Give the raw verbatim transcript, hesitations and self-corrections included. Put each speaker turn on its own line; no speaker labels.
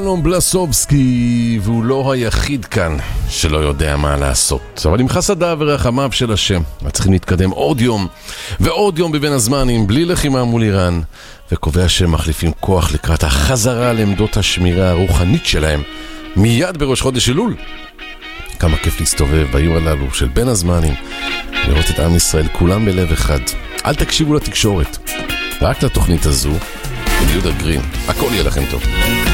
שלום בלסובסקי, והוא לא היחיד כאן שלא יודע מה לעשות. אבל עם חסדיו ורחמיו של השם, צריכים להתקדם עוד יום ועוד יום בבין הזמנים, בלי לחימה מול איראן, וקובע שהם מחליפים כוח לקראת החזרה לעמדות השמירה הרוחנית שלהם, מיד בראש חודש אלול. כמה כיף להסתובב בעיר הללו של בין הזמנים, לראות את עם ישראל כולם בלב אחד. אל תקשיבו לתקשורת, רק לתוכנית הזו, יהודה גרין, הכל יהיה לכם טוב.